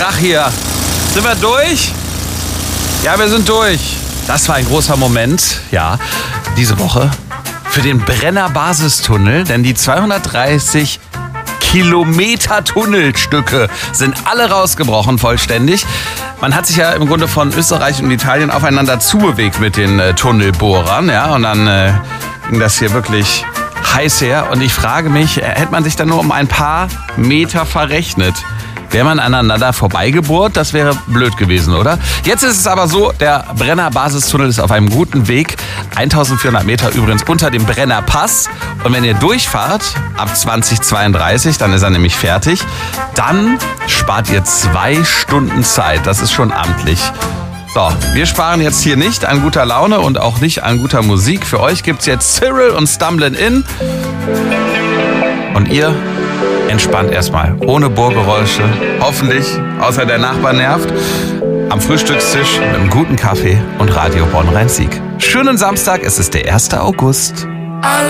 Krach hier. Sind wir durch? Ja, wir sind durch. Das war ein großer Moment, ja, diese Woche für den Brenner Basistunnel, denn die 230 Kilometer Tunnelstücke sind alle rausgebrochen vollständig. Man hat sich ja im Grunde von Österreich und Italien aufeinander zubewegt mit den Tunnelbohrern, ja, und dann ging das hier wirklich heiß her. Und ich frage mich, hätte man sich dann nur um ein paar Meter verrechnet? Wäre man aneinander vorbeigebohrt, das wäre blöd gewesen, oder? Jetzt ist es aber so, der Brenner Basistunnel ist auf einem guten Weg. 1400 Meter übrigens unter dem Brenner Pass. Und wenn ihr durchfahrt, ab 2032, dann ist er nämlich fertig, dann spart ihr 2 Stunden Zeit. Das ist schon amtlich. So, wir sparen jetzt hier nicht an guter Laune und auch nicht an guter Musik. Für euch gibt's jetzt Cyril und Stumblin' In. Und ihr entspannt erstmal, ohne Bohrgeräusche, hoffentlich, außer der Nachbar nervt, am Frühstückstisch mit einem guten Kaffee und Radio Bonn-Rhein-Sieg. Schönen Samstag, es ist der 1. August.